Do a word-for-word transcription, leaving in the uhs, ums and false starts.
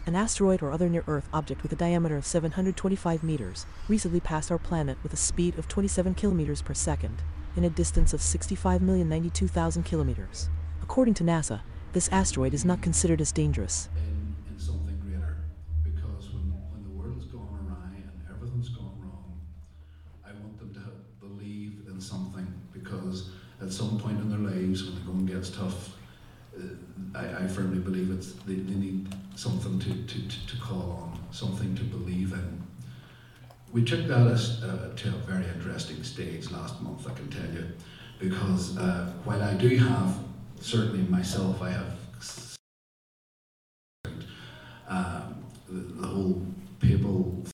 An asteroid or other near-Earth object with a diameter of seven hundred twenty-five meters recently passed our planet with a speed of twenty-seven kilometers per second, in a distance of sixty-five million ninety-two thousand kilometers. According to NASA, this asteroid is not considered as dangerous. In, in something greater, because when, when the world's gone awry and everything's gone wrong, I want them to believe in something, because at some point in their lives when the going gets tough, uh, I, I firmly believe it's they, they need something to, to, to, to call on, something to believe in. We took that as, uh, to a very interesting stage last month, I can tell you, because uh, while I do have, certainly myself, I have um, the, the whole papal